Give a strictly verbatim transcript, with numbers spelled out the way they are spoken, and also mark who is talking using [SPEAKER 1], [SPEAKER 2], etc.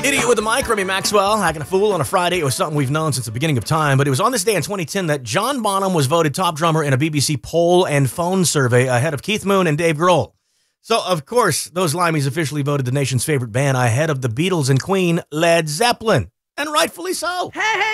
[SPEAKER 1] Idiot with the mic, Remy Maxwell, acting a fool on a Friday. It was something we've known since the beginning of time, but it was on this day in twenty ten that John Bonham was voted top drummer in a B B C poll and phone survey ahead of Keith Moon and Dave Grohl. So, of course, those limeys officially voted the nation's favorite band ahead of the Beatles and Queen, Led Zeppelin. And rightfully so.
[SPEAKER 2] Hey, hey!